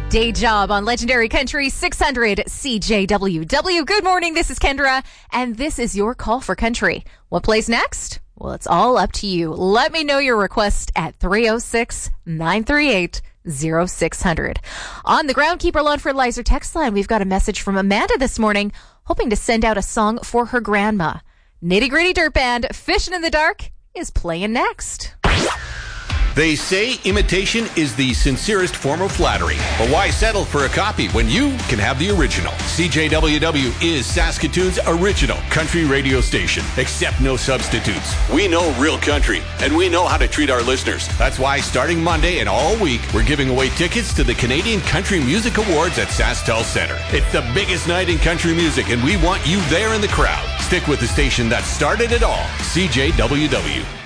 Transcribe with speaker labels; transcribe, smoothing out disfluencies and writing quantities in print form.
Speaker 1: Day Job on Legendary Country 600 CJWW. Good morning, this is Kendra, and this is your call for country. What plays next? Well, it's all up to you. Let me know your request at 306-938-0600. On the Groundkeeper Lawn Fertilizer text line, we've got a message from Amanda this morning, hoping to send out a song for her grandma. Nitty Gritty Dirt Band, Fishing in the Dark, is playing next.
Speaker 2: They say imitation is the sincerest form of flattery. But why settle for a copy when you can have the original? CJWW is Saskatoon's original country radio station, except no substitutes. We know real country, and we know how to treat our listeners. That's why starting Monday and all week, we're giving away tickets to the Canadian Country Music Awards at SaskTel Centre. It's the biggest night in country music, and we want you there in the crowd. Stick with the station that started it all, CJWW.